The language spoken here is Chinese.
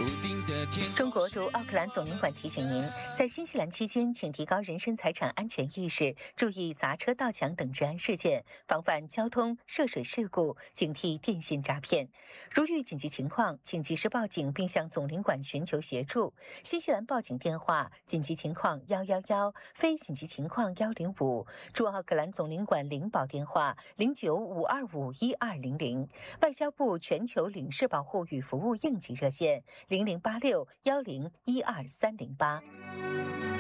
中国驻奥克兰总领馆提醒您，在新西兰期间，请提高人身财产安全意识，注意砸车、盗抢等治安事件，防范交通、涉水事故，警惕电信诈骗。如遇紧急情况，请及时报警并向总领馆寻求协助。新西兰报警电话：紧急情况111，非紧急情况105。驻奥克兰总领馆领保电话0952512000。外交部全球领事保护与服务应急热线008610123008。